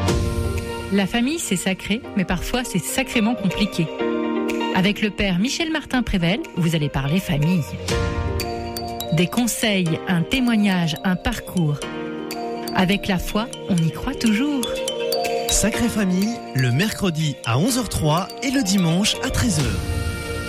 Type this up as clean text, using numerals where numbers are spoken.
La famille, c'est sacré, mais parfois c'est sacrément compliqué. Avec le père Michel Martin-Prével, vous allez parler famille. Des conseils, un témoignage, un parcours. Avec la foi, on y croit toujours. Sacrée Famille, le mercredi à 11h03 et le dimanche à 13h.